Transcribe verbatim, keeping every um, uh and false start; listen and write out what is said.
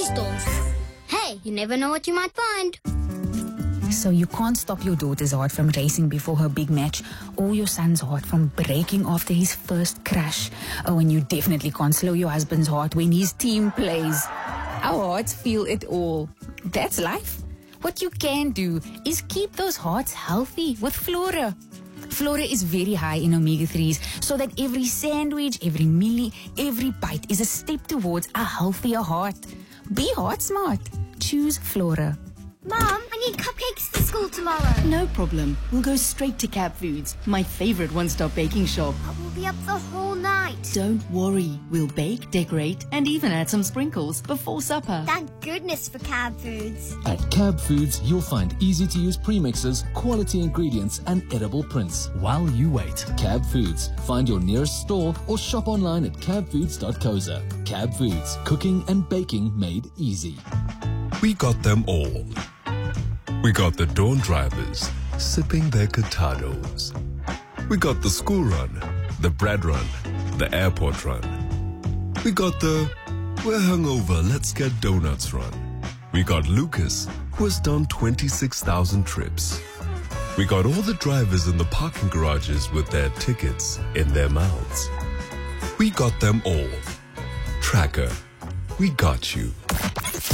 icy storms. Hey, you never know what you might find. So you can't stop your daughter's heart from racing before her big match, or your son's heart from breaking after his first crash. Oh, and you definitely can't slow your husband's heart when his team plays. Our hearts feel it all. That's life. What you can do is keep those hearts healthy with Flora. Flora is very high in omega threes, so that every sandwich, every meal, every bite is a step towards a healthier heart. Be heart smart. Choose Flora. Mom, I need cupcakes for school tomorrow. No problem. We'll go straight to Cab Foods, my favorite one-stop baking shop. But we'll be up the whole night. Don't worry. We'll bake, decorate, and even add some sprinkles before supper. Thank goodness for Cab Foods. At Cab Foods, you'll find easy-to-use premixes, quality ingredients, and edible prints. While you wait, Cab Foods. Find your nearest store or shop online at cab foods dot co za. Cab Foods, cooking and baking made easy. We got them all. We got the dawn drivers sipping their cortados. We got the school run, the bread run, the airport run. We got the we're hungover, let's get donuts run. We got Lucas, who has done twenty-six thousand trips. We got all the drivers in the parking garages with their tickets in their mouths. We got them all. Tracker, we got you.